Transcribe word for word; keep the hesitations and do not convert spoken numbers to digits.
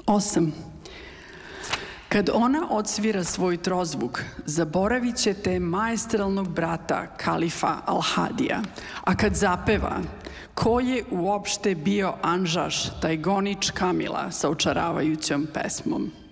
Osam. Kad ona odsvira svoj trozvuk, zaboravit ćete maestralnog brata Kalifa Al-Hadija, a kad zapeva, ko je uopšte bio Anžaš, taj gonič Kamila sa očaravajućom pesmom?